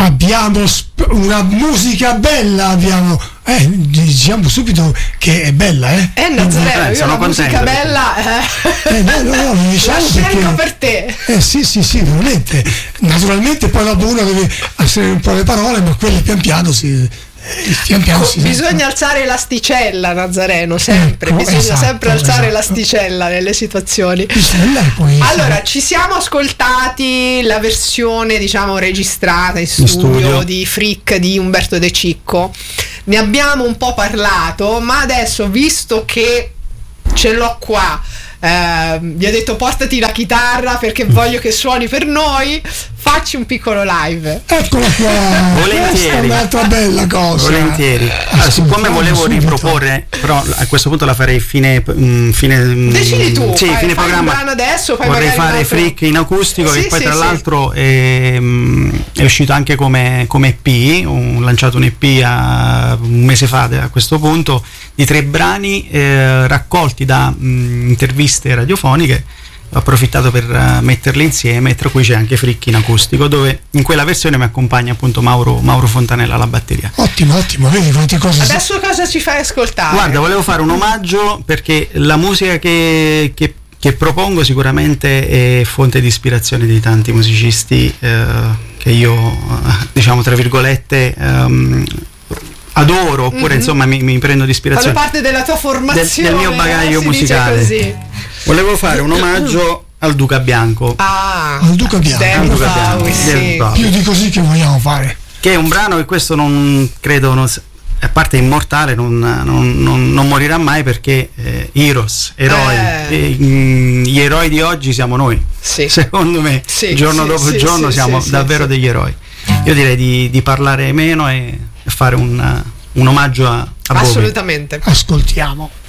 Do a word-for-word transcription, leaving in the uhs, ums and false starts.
abbiamo sp- una musica bella, abbiamo eh, diciamo subito che è bella, eh? Eh, Nazareno, io la musica bella eh, no, no, no, diciamo la scelgo perché, per te. Eh sì, sì, sì, veramente. Naturalmente poi dopo uno deve alzare un po' le parole, ma quelle pian piano si pian piano si bisogna alzare l'asticella, Nazareno, sempre, ecco, bisogna esatto, sempre alzare esatto. l'asticella nelle situazioni. Poi, allora, ci siamo ascoltati la versione, diciamo, registrata in studio, in studio di Freak di Umberto De Cicco. Ne abbiamo un po' parlato, ma adesso, visto che ce l'ho qua, eh, vi ho detto portati la chitarra perché voglio che suoni per noi, facci un piccolo live. Eccola qua, volentieri. Questa è un'altra bella cosa. Volentieri. Allora, siccome volevo riproporre, però a questo punto la farei fine fine decidi tu, sì, fai, fine fai programma. Un brano adesso, fai vorrei fare altro... Freak in acustico, sì, che poi sì, tra sì. l'altro è, è uscito anche come, come E P, ho lanciato un E P a, un mese fa a questo punto, di tre brani eh, raccolti da mh, interviste radiofoniche. Ho approfittato per uh, metterle insieme, tra cui c'è anche Freak in acustico, dove in quella versione mi accompagna appunto Mauro, Mauro Fontanella alla batteria. Ottimo, ottimo, vedi quante cose. Adesso cosa ci fai ascoltare? Guarda, volevo fare un omaggio perché la musica che, che, che propongo sicuramente è fonte di ispirazione di tanti musicisti eh, che io, diciamo tra virgolette, um, adoro, oppure mm-hmm. insomma mi, mi prendo di ispirazione. Fanno parte della tua formazione, del, del mio bagaglio eh, musicale. Così. Volevo fare un omaggio al Duca Bianco. Ah, al Duca Bianco. Al Duca Bianco. Sì. Più di così che vogliamo fare. Che è un brano che questo non credo, non, a parte immortale, non, non, non, non morirà mai, perché eh, Heroes, eroi, eh. eh, gli eroi di oggi siamo noi. Sì. Secondo me, sì, giorno sì, dopo sì, giorno sì, siamo sì, davvero sì. degli eroi. Io direi di, di parlare meno e fare un, un omaggio a, a assolutamente. Ascoltiamo.